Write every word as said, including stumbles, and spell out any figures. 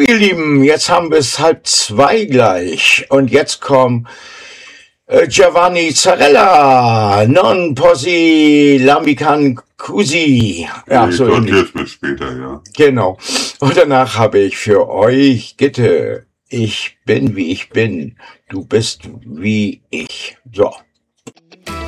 ihr Lieben, jetzt haben wir es halb zwei gleich und jetzt kommt äh, Giovanni Zarella, non posi l'amican cusi. Ja, Ich so ähnlich. notiere es mir später, ja. Genau. Und danach habe ich für euch Gitte. Ich bin, wie ich bin. Du bist, wie ich. So.